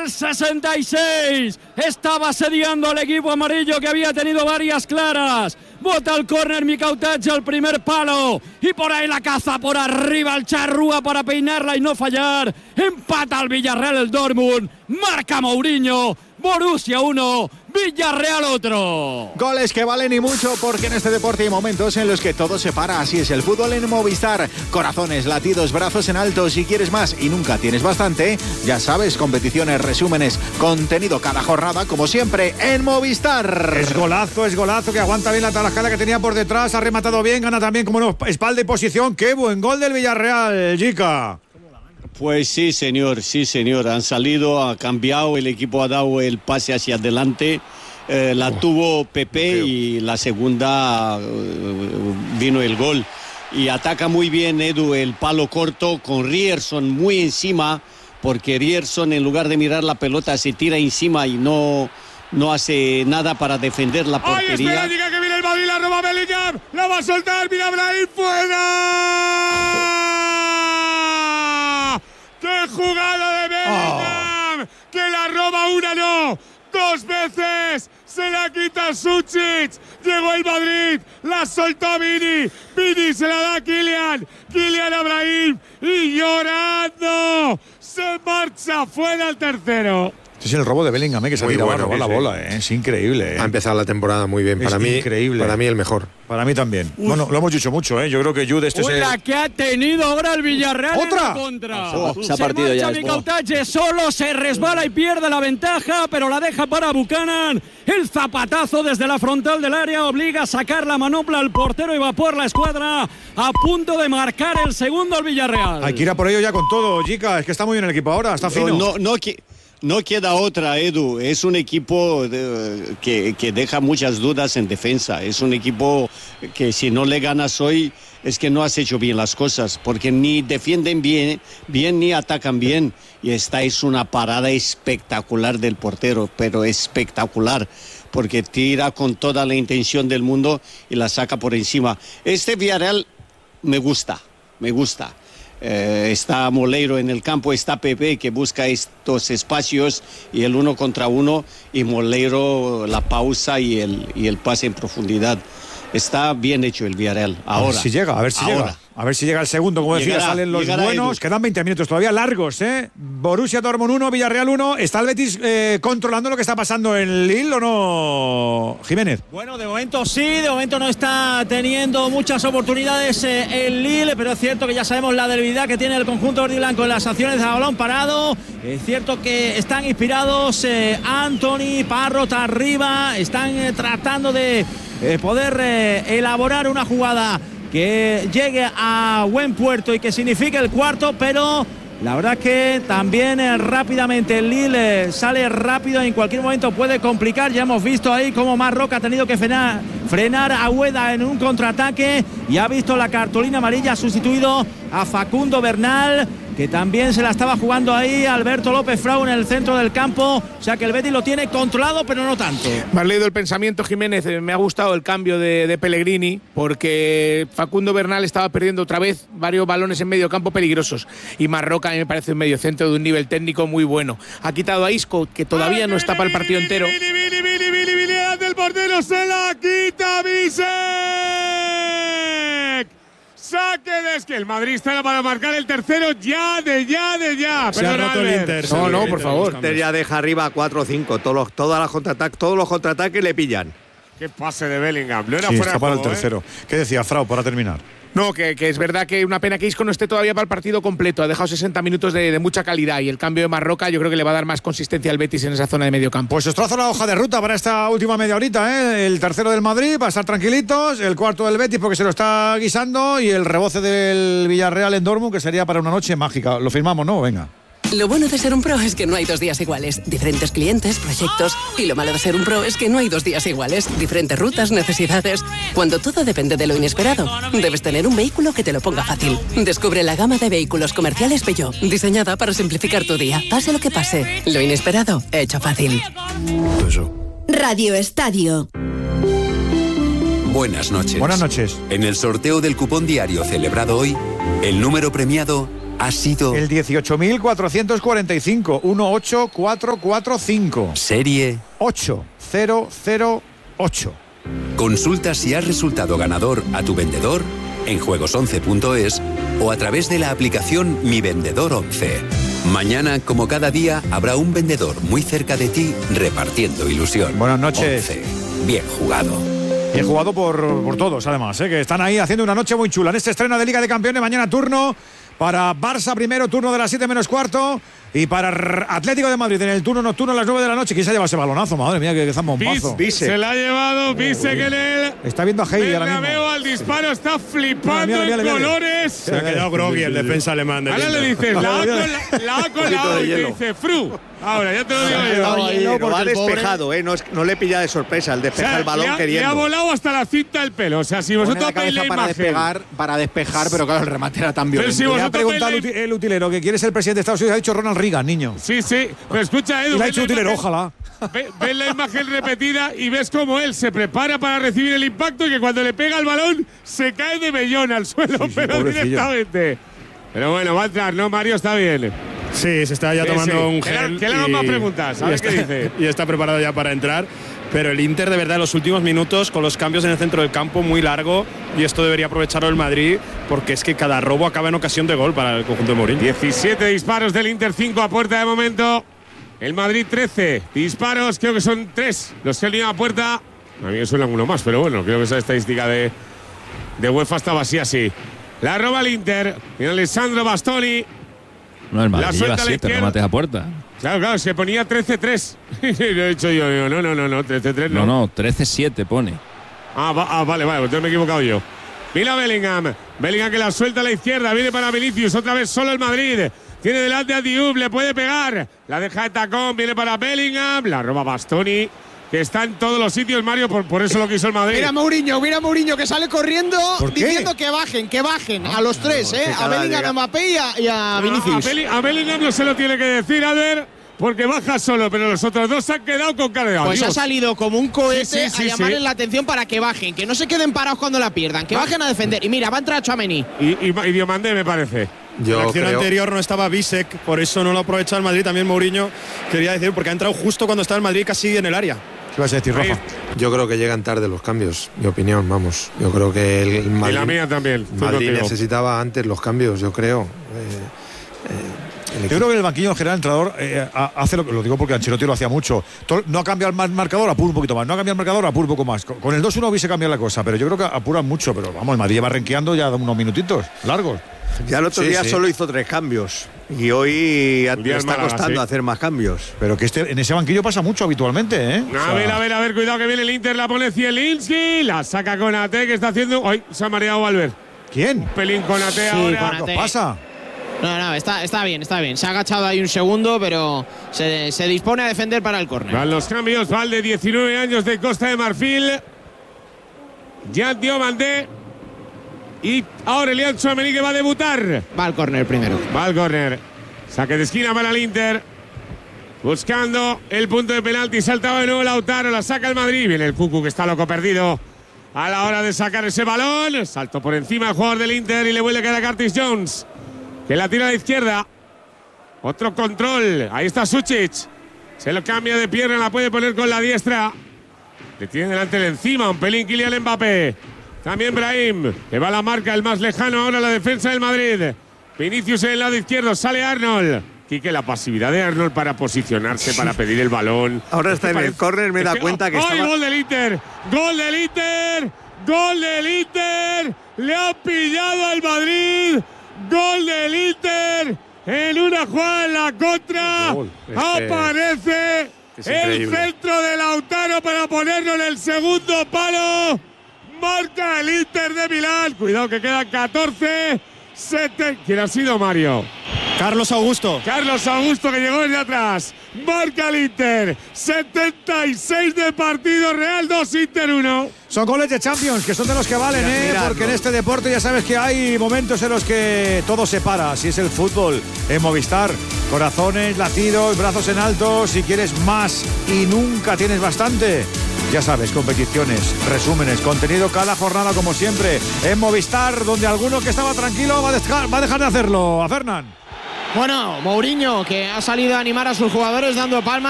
el 66. Estaba asediando al equipo amarillo que había tenido varias claras. Bota al córner Mikau Tatge al primer palo. Y por ahí la caza por arriba el Charrúa para peinarla y no fallar. Empata al Villarreal el Dortmund. Marca Mourinho. Borussia 1, Villarreal otro. Goles que valen y mucho, porque en este deporte hay momentos en los que todo se para. Así es el fútbol en Movistar. Corazones, latidos, brazos en alto. Si quieres más y nunca tienes bastante, ya sabes, competiciones, resúmenes, contenido cada jornada, como siempre, en Movistar. Es golazo, que aguanta bien la tarascada que tenía por detrás. Ha rematado bien, gana también como una espalda y posición. ¡Qué buen gol del Villarreal, Jica! Pues sí, señor. Han salido, ha cambiado, el equipo ha dado el pase hacia adelante. La tuvo Pepe y la segunda vino el gol. Y ataca muy bien Edu el palo corto con Ryerson muy encima, porque Ryerson en lugar de mirar la pelota se tira encima y no hace nada para defender la portería. ¡Ay, espera, diga que viene el Madrid, la roba Bellingham! ¡La va a soltar! ¡Mira Brahim, fuera! ¡Qué jugada de Bellingham! ¡Que la roba una no! ¡Dos veces! ¡Se la quita Sučić! Llegó el Madrid, la soltó Vini. Vini se la da a Kylian a Brahim y llorando se marcha fuera el tercero. Este es el robo de Bellingham, que se ha tirado a robar la bola, es increíble. Ha empezado la temporada muy bien, para mí increíble. Para mí el mejor. Para mí también. Bueno, lo hemos dicho mucho, yo creo que Jude este es la que ha tenido ahora el Villarreal. ¿Otra? En la contra. Se ha partido ya. Mikau Tatge solo se resbala y pierde la ventaja, pero la deja para Buchanan. El zapatazo desde la frontal del área obliga a sacar la manopla al portero y va por la escuadra a punto de marcar el segundo al Villarreal. Hay que ir a por ello ya con todo, Jica. Es que está muy bien el equipo ahora, está fino. No queda otra, Edu. Es un equipo que deja muchas dudas en defensa. Es un equipo que si no le ganas hoy es que no has hecho bien las cosas, porque ni defienden bien ni atacan bien. Y esta es una parada espectacular del portero, pero espectacular, porque tira con toda la intención del mundo y la saca por encima. Este Villarreal me gusta. Está Moleiro en el campo, está Pepe que busca estos espacios y el 1 contra 1, y Moleiro la pausa y el pase en profundidad. Está bien hecho el Villarreal. Ahora. A ver si llega el segundo, como decía, salen los buenos. Quedan 20 minutos todavía largos, Borussia Dortmund 1, Villarreal 1. ¿Está el Betis controlando lo que está pasando en Lille o no, Jiménez? Bueno, de momento sí, de momento no está teniendo muchas oportunidades el Lille, pero es cierto que ya sabemos la debilidad que tiene el conjunto verde y blanco en las acciones a balón parado. Es cierto que están inspirados Antony, Parrot arriba, están tratando de poder elaborar una jugada que llegue a buen puerto y que signifique el cuarto, pero la verdad que también rápidamente el Lille sale rápido y en cualquier momento puede complicar. Ya hemos visto ahí cómo Marroca ha tenido que frenar a Ueda en un contraataque y ha visto la cartulina amarilla, ha sustituido a Facundo Bernal, que también se la estaba jugando ahí Alberto López Frau en el centro del campo. O sea que el Betis lo tiene controlado, pero no tanto. Me has leído el pensamiento, Jiménez. Me ha gustado el cambio de Pellegrini, porque Facundo Bernal estaba perdiendo otra vez varios balones en medio campo peligrosos, y Marroca a mí me parece un mediocentro de un nivel técnico muy bueno. Ha quitado a Isco, que todavía no está para el partido entero. Del portero se la quita Bisek. Saque de esquina. El Madrid está para marcar el tercero ya. Se ha roto el Inter. No, por favor. Inter ya deja arriba 4 o 5. Todos los contraataques le pillan. Qué pase de Bellingham. No era sí, fuera está para de juego, el tercero. ¿Qué decía Frau para terminar? No, que es verdad que una pena que Isco no esté todavía para el partido completo. Ha dejado 60 minutos de mucha calidad, y el cambio de Marroca yo creo que le va a dar más consistencia al Betis en esa zona de medio campo. Pues os trazo la hoja de ruta para esta última media horita, El tercero del Madrid, va a estar tranquilitos. El cuarto del Betis, porque se lo está guisando. Y el reboce del Villarreal en Dortmund, que sería para una noche mágica. Lo firmamos, ¿no? Venga. Lo bueno de ser un pro es que no hay 2 días iguales. Diferentes clientes, proyectos. Y lo malo de ser un pro es que no hay 2 días iguales. Diferentes rutas, necesidades. Cuando todo depende de lo inesperado, debes tener un vehículo que te lo ponga fácil. Descubre la gama de vehículos comerciales Peugeot, diseñada para simplificar tu día. Pase lo que pase, lo inesperado, hecho fácil. Radio Estadio. Buenas noches. Buenas noches. En el sorteo del cupón diario celebrado hoy, el número premiado ha sido el 18.445, 18445. Serie 8008. Consulta si has resultado ganador a tu vendedor en juegos11.es o a través de la aplicación Mi Vendedor 11. Mañana, como cada día, habrá un vendedor muy cerca de ti repartiendo ilusión. Buenas noches. 11. Bien jugado. Bien jugado por todos, además, que están ahí haciendo una noche muy chula. En este estreno de Liga de Campeones, mañana turno para Barça primero, turno de las 7 menos cuarto. Y para Atlético de Madrid en el turno nocturno a las 9 de la noche. ¿Quién se ha llevado ese balonazo? Madre mía, que zambombazo. Se la ha llevado Bisek en el... Está viendo a Heidi ahora mismo. Veo al disparo, está flipando en colores. Se ha quedado groggy el defensa alemán. Ahora le dices, la ha colado y te dice, Fru. Ahora, ya te lo digo yo. Lo ha despejado, no le pilla de sorpresa. El despeja el balón queriendo. Le ha volado hasta la cinta el pelo. O sea, si vosotros veis la imagen. Para despejar, pero claro, el remate era tan violento. Si le ha preguntado el utilero que quiere ser el presidente de Estados Unidos. Ha dicho Ronald Reagan, niño. Sí, pero escucha, Edu. Y le ha dicho utilero, ojalá. Ves la imagen repetida y ves cómo él se prepara para recibir el impacto y que cuando le pega el balón se cae de mellón al suelo, pero directamente. Pero bueno, va a entrar, ¿no, Mario? Está bien. Sí, se está ya tomando un gel. ¿Qué le hago más preguntas? A ver qué dice. Y está preparado ya para entrar. Pero el Inter, de verdad, en los últimos minutos, con los cambios en el centro del campo muy largo, y esto debería aprovecharlo el Madrid, porque es que cada robo acaba en ocasión de gol para el conjunto de Mourinho. 17 disparos del Inter, 5 a puerta de momento. El Madrid 13 disparos, creo que son 3 los que han ido a puerta. A mí me suenan uno más, pero bueno, creo que esa estadística de UEFA estaba así. La roba el Inter, y Alessandro Bastoni. No, el Madrid lleva 7 remates a puerta. Claro, se ponía 13-3. Lo he dicho yo, no, 13-3 no. No, 13-7 pone. Vale, pues entonces me he equivocado yo. Mira Bellingham que la suelta a la izquierda, viene para Vinicius, otra vez solo el Madrid. Tiene delante a Diop, le puede pegar. La deja de tacón, viene para Bellingham, la roba Bastoni, que está en todos los sitios, Mario, por eso lo quiso el Madrid. Mira Mourinho que sale corriendo diciendo que bajen a los tres, a Bellingham, a Mbappé y a Vinicius. A Bellingham no se lo tiene que decir, a ver, porque baja solo, pero los otros dos se han quedado con cara de adiós. Pues ha salido como un cohete a llamarles la atención para que bajen, que no se queden parados cuando la pierdan, que bajen a defender. Y mira, va a entrar Tchouaméni. Y Diomandé, me parece. En la acción anterior no estaba Bisek, por eso no lo ha aprovechado el Madrid. También Mourinho quería decir, porque ha entrado justo cuando estaba el Madrid casi en el área. ¿Qué vas a decir, Rafa? Yo creo que llegan tarde los cambios, mi opinión, vamos. Yo creo que el Madrid, y la mía también. Madrid necesitaba antes los cambios, yo creo. Yo creo que el banquillo en general, el entrenador hace lo digo porque Ancelotti lo hacía mucho. No ha cambiado el marcador, apura un poquito más. No ha cambiado el marcador, apura un poco más. Con el 2-1 hubiese cambiado la cosa, pero yo creo que apuran mucho. Pero vamos, el Madrid lleva renqueando ya unos minutitos largos. Ya el otro día solo hizo 3 cambios y hoy está costando hacer más cambios. Pero que en ese banquillo pasa mucho habitualmente, ¿eh? A ver, cuidado que viene el Inter, la pone Zielinski, la saca Konaté, que está haciendo. ¡Ay! Se ha mareado Valver. ¿Quién? Un pelín Konaté ahora. Konaté. ¿Qué pasa? No, está bien. Se ha agachado ahí un segundo, pero se dispone a defender para el córner. Van los cambios, Valde, 19 años, de Costa de Marfil. Ya Diomandé. Y Aurelian Tchouaméni, que va a debutar. Va al córner primero. Saque de esquina para el Inter. Buscando el punto de penalti. Saltaba de nuevo Lautaro. La saca el Madrid. Viene el Cucu, que está loco perdido a la hora de sacar ese balón. Saltó por encima el jugador del Inter y le vuelve a quedar a Curtis Jones, que la tira a la izquierda. Otro control. Ahí está Sučić. Se lo cambia de pierna. La puede poner con la diestra. Le tiene delante de encima. Un pelín Kylian Mbappé. También Brahim, que va a la marca, el más lejano ahora, la defensa del Madrid. Vinicius en el lado izquierdo, sale Arnold. Quique, la pasividad de Arnold para posicionarse, para pedir el balón. Ahora está en el córner, me da cuenta que estaba... ¡Gol del Inter! ¡Gol del Inter! ¡Gol del Inter! ¡Le ha pillado al Madrid! ¡Gol del Inter! En una jugada en la contra. Aparece el centro de Lautaro para ponerlo en el segundo palo. Marca el Inter de Milán. Cuidado que quedan 14. ¿Quién ha sido, Mario? Carlos Augusto, que llegó desde atrás. Marca el Inter. 76 de partido, Real 2, Inter 1. Son goles de Champions, que son de los que valen, porque en este deporte ya sabes que hay momentos en los que todo se para. Así es el fútbol en Movistar. Corazones, latidos, brazos en alto. Si quieres más y nunca tienes bastante, Ya sabes, competiciones, resúmenes, contenido cada jornada como siempre en Movistar, donde alguno que estaba tranquilo va a dejar de hacerlo. A Fernán. Bueno, Mourinho, que ha salido a animar a sus jugadores dando palmas.